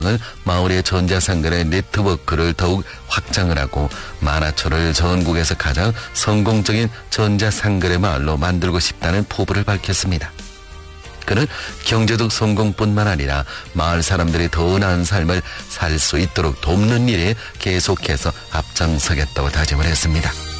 마을의 전자상거래 네트워크를 더욱 확장을 하고 만화초를 전국에서 가장 성공적인 전자상거래 마을로 만들고 싶다는 포부를 밝혔습니다. 그는 경제적 성공뿐만 아니라 마을 사람들이 더 나은 삶을 살 수 있도록 돕는 일에 계속해서 앞장서겠다고 다짐을 했습니다.